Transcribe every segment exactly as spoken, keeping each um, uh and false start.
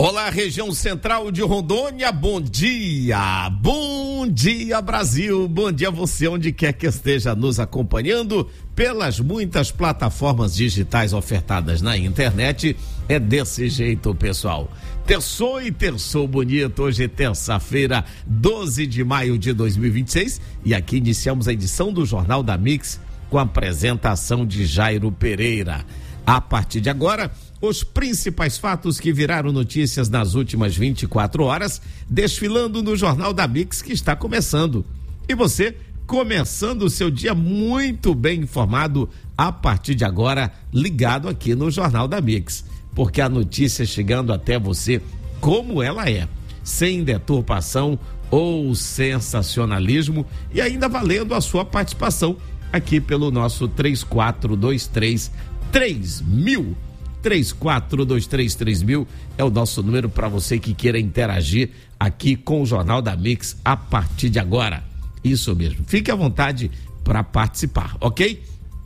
Olá, região central de Rondônia, bom dia, bom dia Brasil, bom dia você onde quer que esteja nos acompanhando pelas muitas plataformas digitais ofertadas na internet. É desse jeito, pessoal. Terçou e terçou bonito, hoje é terça-feira, doze de maio de dois mil e vinte e seis, e aqui iniciamos a edição do Jornal da Mix com a apresentação de Jairo Pereira. A partir de agora, os principais fatos que viraram notícias nas últimas vinte e quatro horas, desfilando no Jornal da Mix que está começando. E você, começando o seu dia muito bem informado, a partir de agora, ligado aqui no Jornal da Mix. Porque a notícia chegando até você como ela é, sem deturpação ou sensacionalismo, e ainda valendo a sua participação aqui pelo nosso três quatro dois três três mil. três quatro dois três três mil é o nosso número para você que queira interagir aqui com o Jornal da Mix a partir de agora. Isso mesmo. Fique à vontade para participar, ok?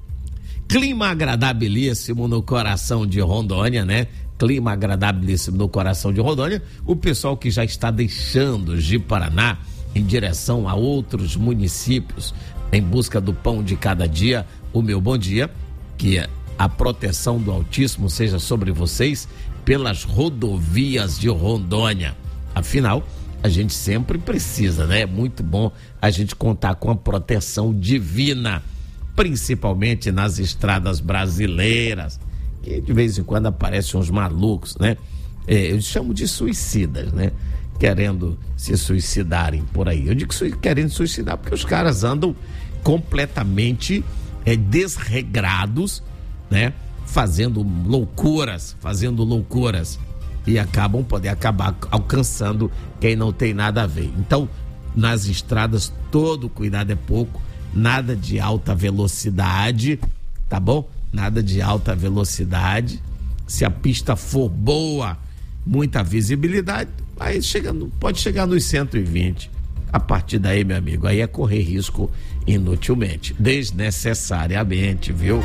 Clima agradabilíssimo no coração de Rondônia, né? Clima agradabilíssimo no coração de Rondônia. O pessoal que já está deixando Ji-Paraná em direção a outros municípios em busca do pão de cada dia, o meu bom dia, que é a proteção do Altíssimo seja sobre vocês pelas rodovias de Rondônia. Afinal, a gente sempre precisa, né? É muito bom a gente contar com a proteção divina, principalmente nas estradas brasileiras, que de vez em quando aparecem uns malucos, né? É, eu chamo de suicidas, né? Querendo se suicidarem por aí. Eu digo que querendo suicidar porque os caras andam completamente é, desregrados, né? Fazendo loucuras, fazendo loucuras e acabam, podem acabar alcançando quem não tem nada a ver. Então, nas estradas, todo cuidado é pouco, nada de alta velocidade, tá bom? Nada de alta velocidade. Se a pista for boa, muita visibilidade, aí chegando, pode chegar nos cento e vinte. A partir daí, meu amigo, aí é correr risco inutilmente, desnecessariamente, viu?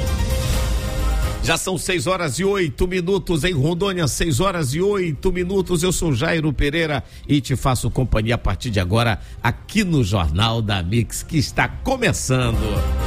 Já são seis horas e oito minutos em Rondônia, seis horas e oito minutos. Eu sou Jairo Pereira e te faço companhia a partir de agora aqui no Jornal da Mix, que está começando.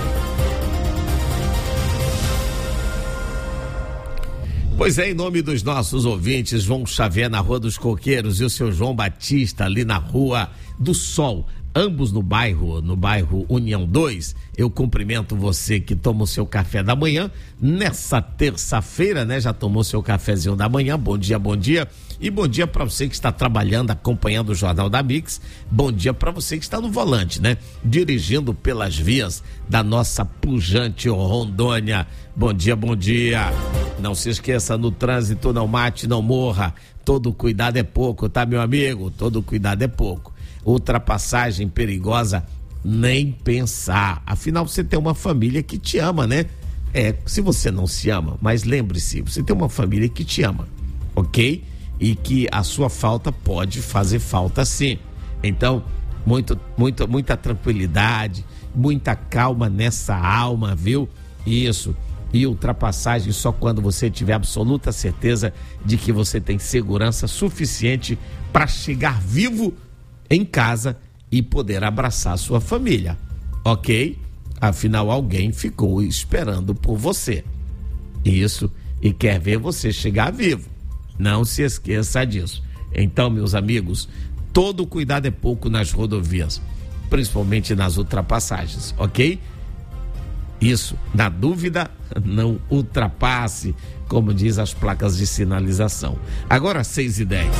Pois é, em nome dos nossos ouvintes, João Xavier na Rua dos Coqueiros e o seu João Batista ali na Rua do Sol, ambos no bairro, no bairro União dois, eu cumprimento você que toma o seu café da manhã, nessa terça-feira, né? Já tomou seu cafezinho da manhã, bom dia, bom dia, e bom dia para você que está trabalhando, acompanhando o Jornal da Mix, bom dia para você que está no volante, né? Dirigindo pelas vias da nossa pujante Rondônia, bom dia, bom dia, não se esqueça, no trânsito não mate, não morra, todo cuidado é pouco, tá, meu amigo? Todo cuidado é pouco. Ultrapassagem perigosa, nem pensar. Afinal, você tem uma família que te ama, né? É, se você não se ama, mas lembre-se, você tem uma família que te ama, ok? E que a sua falta pode fazer falta sim. Então, muito, muito, muita tranquilidade, muita calma nessa alma, viu? Isso. E ultrapassagem só quando você tiver absoluta certeza de que você tem segurança suficiente para chegar vivo em casa e poder abraçar sua família, ok? Afinal, alguém ficou esperando por você. Isso, e quer ver você chegar vivo. Não se esqueça disso. Então, meus amigos, todo cuidado é pouco nas rodovias, principalmente nas ultrapassagens, ok? Isso, na dúvida, não ultrapasse, como diz as placas de sinalização. Agora, seis e dez.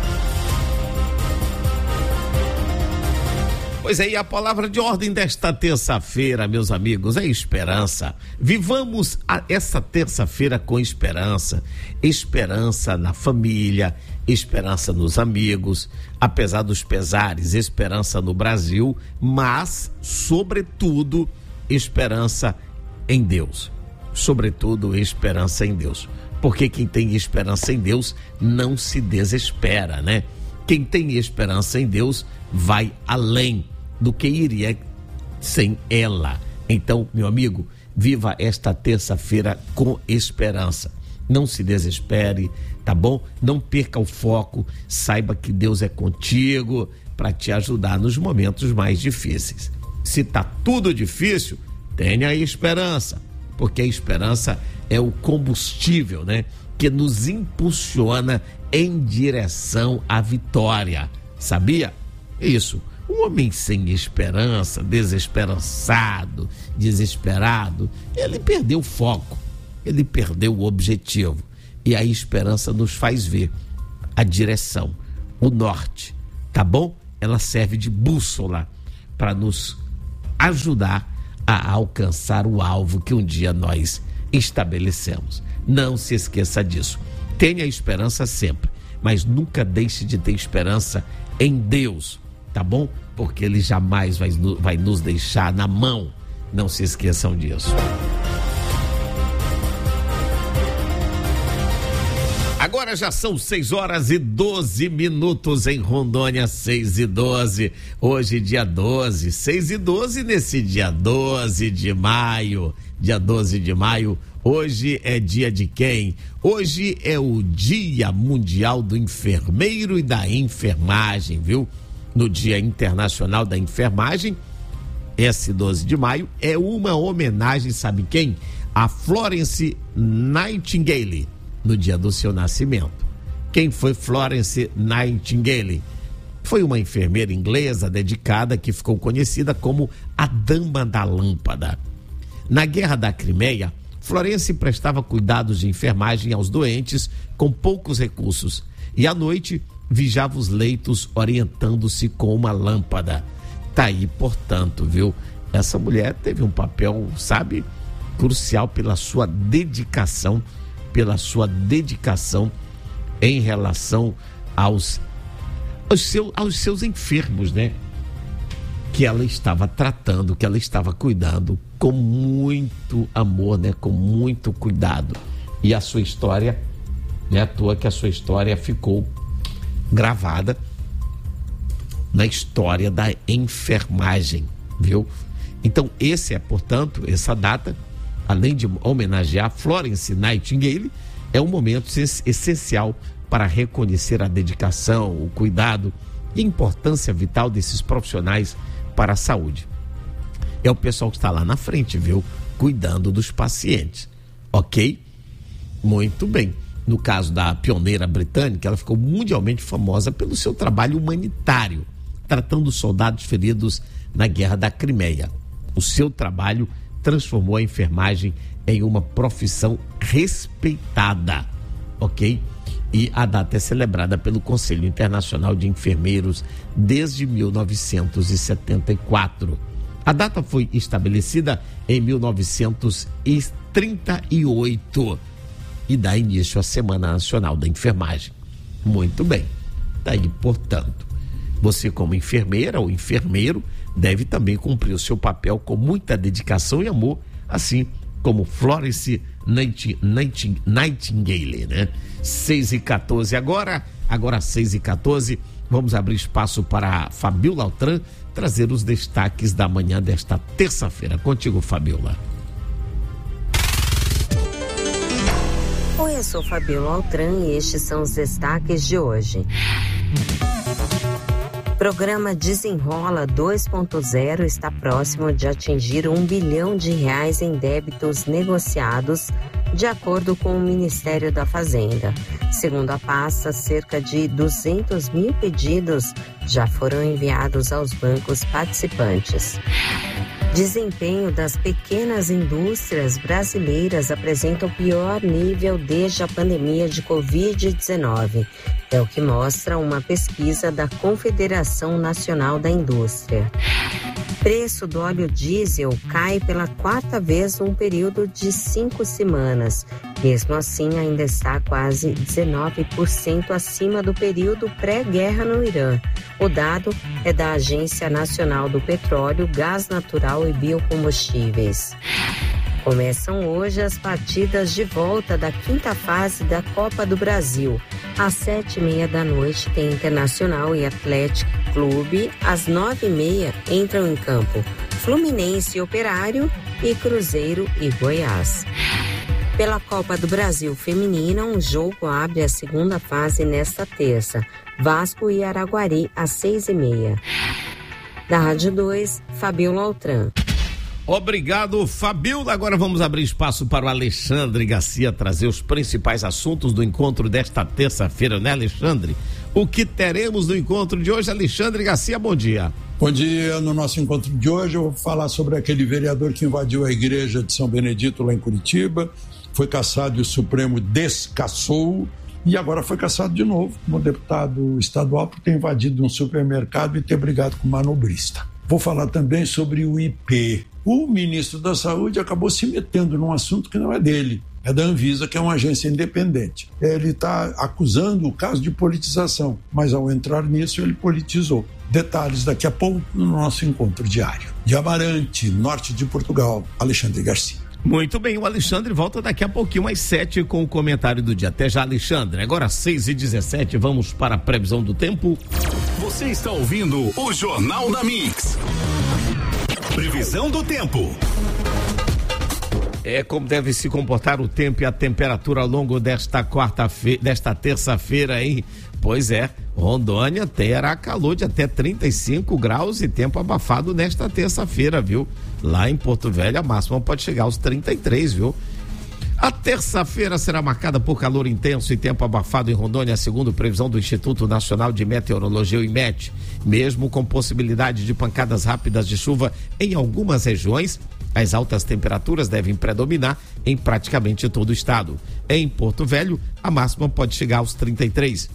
Pois é, e a palavra de ordem desta terça-feira, meus amigos, é esperança. Vivamos a, essa terça-feira com esperança. Esperança na família, esperança nos amigos, apesar dos pesares, esperança no Brasil, mas, sobretudo, esperança em Deus. Sobretudo, esperança em Deus. Porque quem tem esperança em Deus não se desespera, né? Quem tem esperança em Deus vai além do que iria sem ela. Então, meu amigo, viva esta terça-feira com esperança. Não se desespere, tá bom? Não perca o foco, saiba que Deus é contigo para te ajudar nos momentos mais difíceis. Se tá tudo difícil, tenha a esperança, porque a esperança é o combustível, né? Que nos impulsiona em direção à vitória, sabia? Isso, um homem sem esperança, desesperançado, desesperado, ele perdeu o foco, ele perdeu o objetivo. E a esperança nos faz ver a direção, o norte, tá bom? Ela serve de bússola para nos ajudar a alcançar o alvo que um dia nós estabelecemos. Não se esqueça disso. Tenha esperança sempre, mas nunca deixe de ter esperança em Deus, tá bom? Porque Ele jamais vai, vai nos deixar na mão. Não se esqueçam disso. Agora já são seis horas e doze minutos em Rondônia, seis e doze. Hoje, dia doze, seis e doze, nesse dia doze de maio. Dia doze de maio, hoje é dia de quem? Hoje é o Dia Mundial do Enfermeiro e da Enfermagem, viu? No Dia Internacional da Enfermagem, esse doze de maio, é uma homenagem, sabe quem? A Florence Nightingale, no dia do seu nascimento. Quem foi Florence Nightingale? Foi uma enfermeira inglesa dedicada que ficou conhecida como a Dama da Lâmpada. Na Guerra da Crimeia, Florence prestava cuidados de enfermagem aos doentes com poucos recursos e à noite vigiava os leitos orientando-se com uma lâmpada. Tá aí, portanto, viu? Essa mulher teve um papel, sabe, crucial pela sua dedicação pela sua dedicação em relação aos, aos, seu, aos seus enfermos, né? Que ela estava tratando, que ela estava cuidando com muito amor, né? Com muito cuidado. E a sua história, não é à toa que a sua história ficou gravada na história da enfermagem, viu? Então, esse é, portanto, essa data, além de homenagear Florence Nightingale, é um momento essencial para reconhecer a dedicação, o cuidado e a importância vital desses profissionais para a saúde. É o pessoal que está lá na frente, viu? Cuidando dos pacientes, ok? Muito bem. No caso da pioneira britânica, ela ficou mundialmente famosa pelo seu trabalho humanitário, tratando soldados feridos na Guerra da Crimeia. O seu trabalho transformou a enfermagem em uma profissão respeitada, ok? E a data é celebrada pelo Conselho Internacional de Enfermeiros desde mil novecentos e setenta e quatro. A data foi estabelecida em mil novecentos e trinta e oito e dá início à Semana Nacional da Enfermagem. Muito bem. Daí, portanto, você como enfermeira ou enfermeiro deve também cumprir o seu papel com muita dedicação e amor, assim como Florence Nightingale, né? seis e quatorze agora, agora seis e quatorze, vamos abrir espaço para a Fabiola Altran trazer os destaques da manhã desta terça-feira. Contigo, Fabiola. Oi, eu sou Fabiola Altran e estes são os destaques de hoje. O programa Desenrola dois ponto zero está próximo de atingir um bilhão de reais em débitos negociados, de acordo com o Ministério da Fazenda. Segundo a pasta, cerca de duzentos mil pedidos já foram enviados aos bancos participantes. Desempenho das pequenas indústrias brasileiras apresenta o pior nível desde a pandemia de covid dezenove. É o que mostra uma pesquisa da Confederação Nacional da Indústria. Preço do óleo diesel cai pela quarta vez num período de cinco semanas. Mesmo assim, ainda está quase dezenove por cento acima do período pré-guerra no Irã. O dado é da Agência Nacional do Petróleo, Gás Natural e Biocombustíveis. Começam hoje as partidas de volta da quinta fase da Copa do Brasil. Às sete e meia da noite tem Internacional e Atlético Clube. Às nove e meia entram em campo Fluminense e Operário e Cruzeiro e Goiás. Pela Copa do Brasil Feminina, um jogo abre a segunda fase nesta terça. Vasco e Araguari, às seis e meia. Da Rádio dois, Fabiola Altran. Obrigado, Fabiola. Agora vamos abrir espaço para o Alexandre Garcia trazer os principais assuntos do encontro desta terça-feira, né, Alexandre? O que teremos no encontro de hoje? Alexandre Garcia, bom dia. Bom dia. No nosso encontro de hoje eu vou falar sobre aquele vereador que invadiu a igreja de São Benedito lá em Curitiba, foi cassado e o Supremo descassou e agora foi cassado de novo como deputado estadual por ter invadido um supermercado e ter brigado com o manobrista. Vou falar também sobre o I P. O ministro da Saúde acabou se metendo num assunto que não é dele, é da Anvisa, que é uma agência independente. Ele está acusando o caso de politização, mas ao entrar nisso ele politizou. Detalhes daqui a pouco no nosso encontro diário. De Amarante, norte de Portugal, Alexandre Garcia. Muito bem, o Alexandre volta daqui a pouquinho às sete com o comentário do dia. Até já, Alexandre. Agora seis e dezessete, vamos para a previsão do tempo. Você está ouvindo o Jornal da Mix. Previsão do tempo. É como deve se comportar o tempo e a temperatura ao longo desta quarta-feira, desta terça-feira, hein? Pois é, Rondônia terá calor de até trinta e cinco graus e tempo abafado nesta terça-feira, viu? Lá em Porto Velho a máxima pode chegar aos trinta e três, viu? A terça-feira será marcada por calor intenso e tempo abafado em Rondônia, segundo previsão do Instituto Nacional de Meteorologia, o IMET. Mesmo com possibilidade de pancadas rápidas de chuva em algumas regiões, as altas temperaturas devem predominar em praticamente todo o estado. Em Porto Velho, a máxima pode chegar aos trinta e três.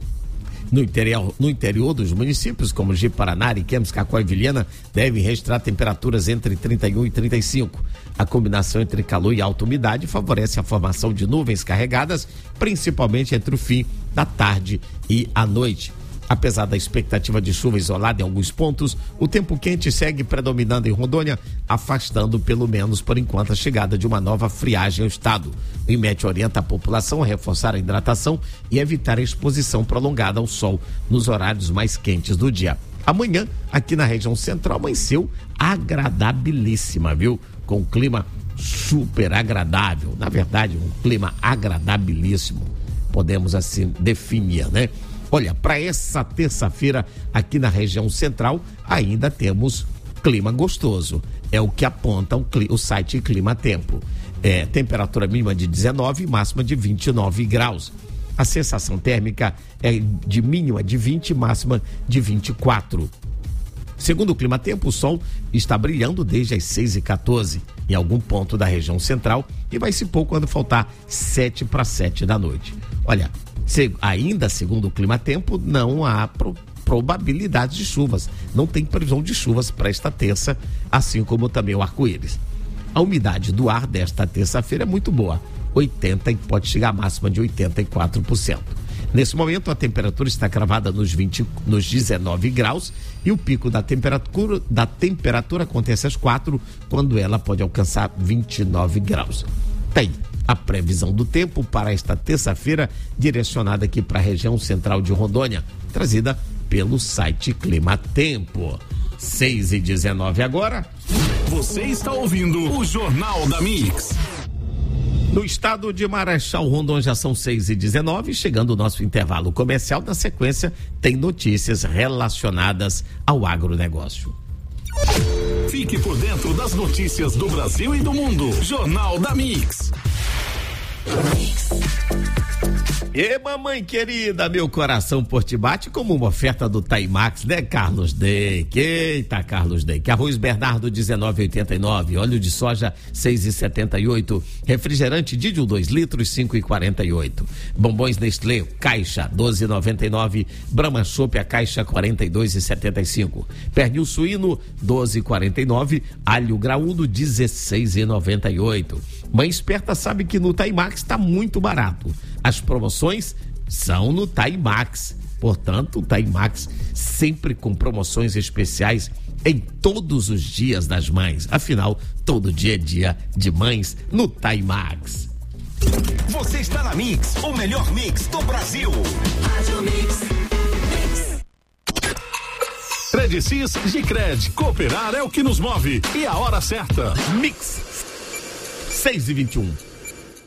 No interior, no interior dos municípios, como Ji-Paraná, Ariquemes, Cacoal e Vilhena, devem registrar temperaturas entre trinta e um e trinta e cinco. A combinação entre calor e alta umidade favorece a formação de nuvens carregadas, principalmente entre o fim da tarde e a noite. Apesar da expectativa de chuva isolada em alguns pontos, o tempo quente segue predominando em Rondônia, afastando pelo menos por enquanto a chegada de uma nova friagem ao estado. O IMET orienta a população a reforçar a hidratação e evitar a exposição prolongada ao sol nos horários mais quentes do dia. Amanhã, aqui na região central, amanheceu agradabilíssima, viu? Com um clima super agradável, na verdade, um clima agradabilíssimo, podemos assim definir, né? Olha, para essa terça-feira, aqui na região central, ainda temos clima gostoso. É o que aponta o, o site Clima Tempo. É, temperatura mínima de dezenove, máxima de vinte e nove graus. A sensação térmica é de mínima de vinte, máxima de vinte e quatro. Segundo o Clima Tempo, o sol está brilhando desde as seis e quatorze em algum ponto da região central e vai se pôr quando faltar sete para sete da noite. Olha, Se, ainda segundo o Clima Tempo, não há pro, probabilidade de chuvas. Não tem previsão de chuvas para esta terça, assim como também o arco-íris. A umidade do ar desta terça-feira é muito boa, oitenta e pode chegar à máxima de oitenta e quatro por cento. Nesse momento a temperatura está cravada nos, vinte, nos dezenove graus e o pico da temperatura, da temperatura acontece às quatro, quando ela pode alcançar vinte e nove graus. Tem a previsão do tempo para esta terça-feira, direcionada aqui para a região central de Rondônia, trazida pelo site Clima Tempo. seis e dezenove agora. Você está ouvindo o Jornal da Mix. No estado de Marechal Rondon já são seis e dezenove, chegando o nosso intervalo comercial. Na sequência, tem notícias relacionadas ao agronegócio. Fique por dentro das notícias do Brasil e do mundo. Jornal da Mix. E mamãe querida, meu coração por ti bate como uma oferta do Taimax, né, Carlos Deck? Eita, Carlos Deck. Arroz Bernardo dezenove e oitenta e nove, óleo de soja seis e setenta e oito, refrigerante Didio dois litros cinco e quarenta e oito, bombons Nestlé caixa doze e noventa e nove, Brahma Chopp a caixa quarenta e dois e setenta e cinco, pernil suíno doze e quarenta e nove, alho graúdo dezesseis e noventa e oito. Mãe esperta sabe que no Taimax está muito barato. As promoções são no Taimax. Portanto, o Taimax sempre com promoções especiais em todos os dias das mães. Afinal, todo dia é dia de mães no Taimax. Você está na Mix, o melhor mix do Brasil. Rádio Mix. Credicis Gicred. Cooperar é o que nos move. E a hora certa. Mix. seis e vinte e um.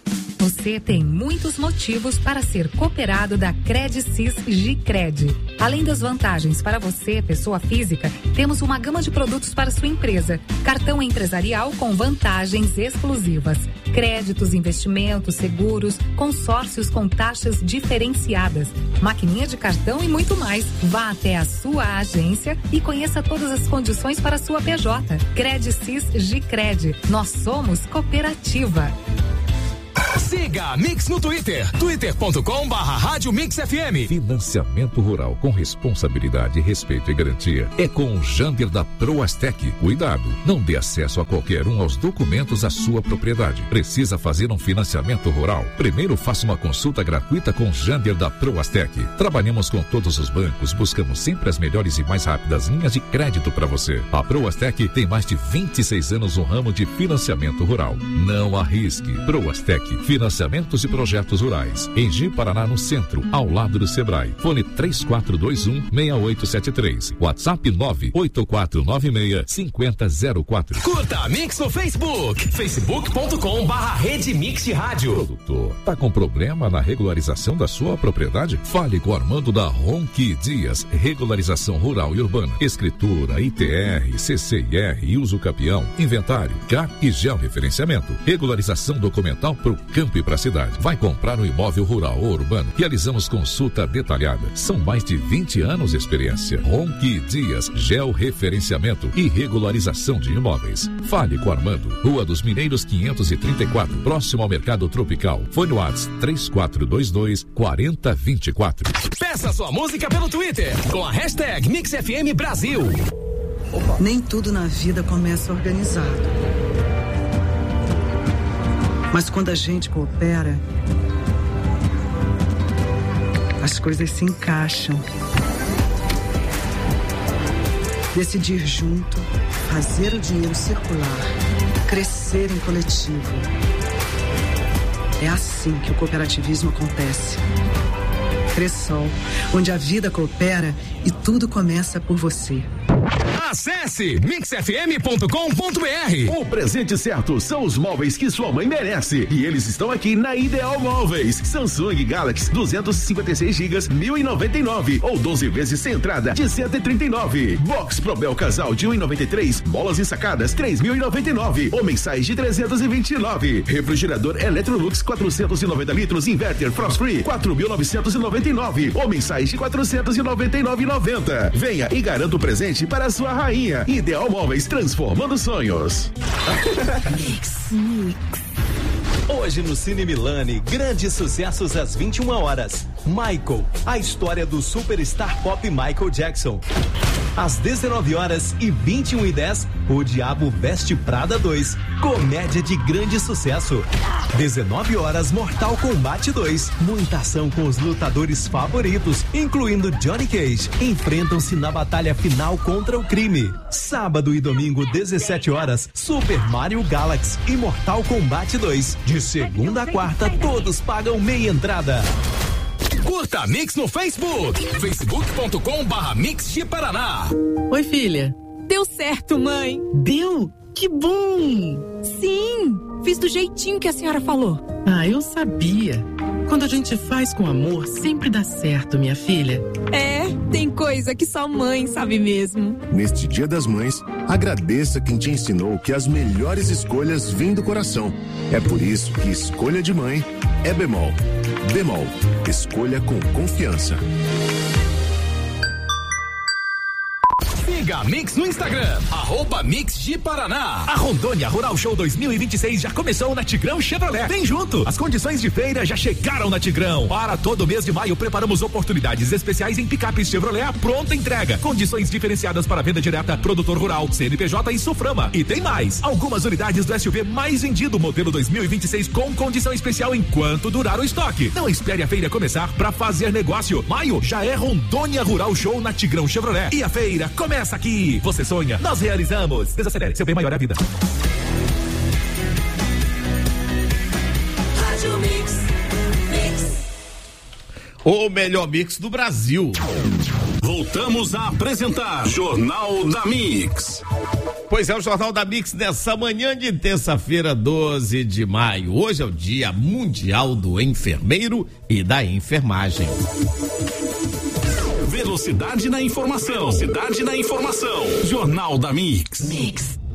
Você tem muitos motivos para ser cooperado da Credicis Gicred. Além das vantagens para você, pessoa física, temos uma gama de produtos para sua empresa. Cartão empresarial com vantagens exclusivas. Créditos, investimentos, seguros, consórcios com taxas diferenciadas, maquininha de cartão e muito mais. Vá até a sua agência e conheça todas as condições para a sua P J. Credicis Gicred. Nós somos cooperativa. Siga a Mix no Twitter, twitter ponto com barra rádio Mix F M. Financiamento rural com responsabilidade, respeito e garantia é com o Jander da Proastec. Cuidado, não dê acesso a qualquer um aos documentos da sua propriedade. Precisa fazer um financiamento rural? Primeiro faça uma consulta gratuita com o Jander da Proastec. Trabalhamos com todos os bancos, buscamos sempre as melhores e mais rápidas linhas de crédito para você. A Proastec tem mais de vinte e seis anos no ramo de financiamento rural. Não arrisque. Proastec, financiamentos e projetos rurais. Em Ji-Paraná, no centro, ao lado do Sebrae. Fone três quatro dois um, seis oito sete três. WhatsApp nove oito quatro nove seis, cinco zero zero quatro. Curta a Mix no Facebook. facebook ponto com barra Rede Mix Rádio. Produtor, tá com problema na regularização da sua propriedade? Fale com o Armando da Ronqui Dias. Regularização rural e urbana. Escritura, I T R, C C I R e uso capião. Inventário, C A R e georreferenciamento. Regularização documental pro campo e para a cidade. Vai comprar um imóvel rural ou urbano? Realizamos consulta detalhada. São mais de vinte anos de experiência. Ronqui Dias, georreferenciamento e regularização de imóveis. Fale com Armando. Rua dos Mineiros quinhentos e trinta e quatro, próximo ao Mercado Tropical. Fone no WhatsApp três quatro dois dois, quatro zero dois quatro. Peça sua música pelo Twitter com a hashtag Mix F M Brasil. Nem tudo na vida começa organizado. Mas quando a gente coopera, as coisas se encaixam. Decidir junto, fazer o dinheiro circular, crescer em coletivo. É assim que o cooperativismo acontece. Cressol, onde a vida coopera e tudo começa por você. Acesse mix f m ponto com ponto b r. O presente certo são os móveis que sua mãe merece. E eles estão aqui na Ideal Móveis. Samsung Galaxy duzentos e cinquenta e seis gigas, mil e noventa e nove ou doze vezes sem entrada de cento e trinta e nove. Box Probel Casal de um e noventa e três, molas ensacadas três mil e noventa e nove ou mensais de trezentos e vinte e nove. Refrigerador Electrolux quatrocentos e noventa litros Inverter Frost Free quatro mil novecentos e noventa e nove ou mensais de quatrocentos e noventa e nove reais e noventa centavos. Venha e garanta o presente para a sua rainha. Ideal Móveis, transformando sonhos. Mix, mix. Hoje no Cine Milani, grandes sucessos às vinte e uma horas. Michael, a história do superstar pop Michael Jackson. Às dezenove horas e vinte e uma e dez, O Diabo Veste Prada dois, comédia de grande sucesso. dezenove horas, Mortal Kombat dois, muita ação com os lutadores favoritos, incluindo Johnny Cage, enfrentam-se na batalha final contra o crime. Sábado e domingo, dezessete horas, Super Mario Galaxy e Mortal Kombat dois. De segunda a quarta, todos pagam meia entrada. Curta a Mix no Facebook, facebook ponto com barra Mix de Paraná. Oi, filha. Deu certo, mãe. Deu? Que bom! Sim, fiz do jeitinho que a senhora falou. Ah, eu sabia. Quando a gente faz com amor, sempre dá certo, minha filha. É, tem coisa que só mãe sabe mesmo. Neste Dia das Mães, agradeça quem te ensinou que as melhores escolhas vêm do coração. É por isso que escolha de mãe é Bemol. Bemol, escolha com confiança. Siga a Mix no Instagram, arroba Mix de Paraná. A Rondônia Rural Show dois mil e vinte e seis já começou na Tigrão Chevrolet. Vem junto, as condições de feira já chegaram na Tigrão. Para todo mês de maio, preparamos oportunidades especiais em picapes Chevrolet à pronta entrega. Condições diferenciadas para venda direta, produtor rural, C N P J e Suframa. E tem mais, algumas unidades do S U V mais vendido, modelo dois mil e vinte e seis com condição especial enquanto durar o estoque. Não espere a feira começar para fazer negócio. Maio já é Rondônia Rural Show na Tigrão Chevrolet. E a feira começa aqui. Você sonha, nós realizamos. Desacelere, seu bem maior é a vida. O melhor mix do Brasil. Voltamos a apresentar Jornal da Mix. Pois é, o Jornal da Mix dessa manhã de terça-feira, doze de maio. Hoje é o Dia Mundial do Enfermeiro e da Enfermagem. Velocidade na informação. Velocidade na informação. Jornal da Mix. Mix.